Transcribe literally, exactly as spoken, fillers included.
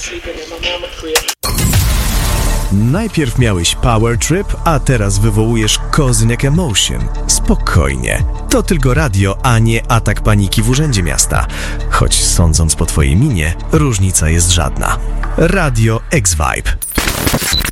Najpierw miałeś power trip, a teraz wywołujesz Cosmic Emotion. Spokojnie. To tylko radio, a nie atak paniki w urzędzie miasta. Choć sądząc po twojej minie, różnica jest żadna. Radio X-Vibe.